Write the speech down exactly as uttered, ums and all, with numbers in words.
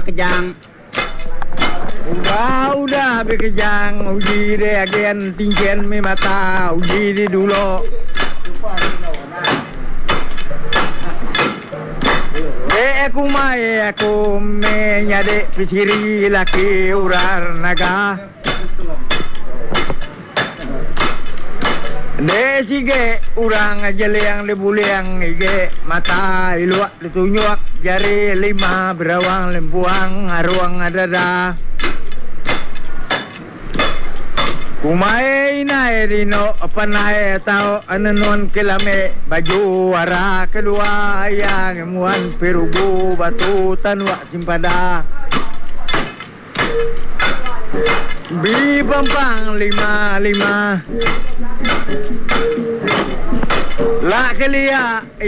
kejang. Udah, udah bekejang. Uji deh agen tinggian mi mata. Uji di dulu. Eh aku mai aku me nyade pisiri laki urar naga. De sige urang jele yang lebule yang ige mata iluak ditunjuk jari lima berawang lempuang aruang adada. Kumai nai rino panai tau ananon kelame baju wara kedua yang emuan perugu batu tanwa simpada. Bi pampang lima lima. La kelia